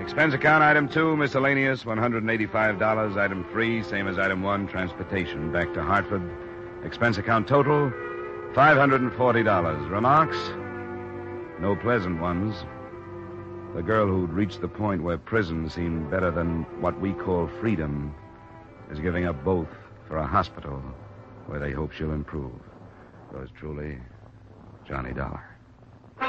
Expense account, item 2, miscellaneous, $185. Item 3, same as item 1, transportation back to Hartford. Expense account total, $540. Remarks? No pleasant ones. The girl who'd reached the point where prison seemed better than what we call freedom is giving up both for a hospital where they hope she'll improve. Yours truly, Johnny Dollar.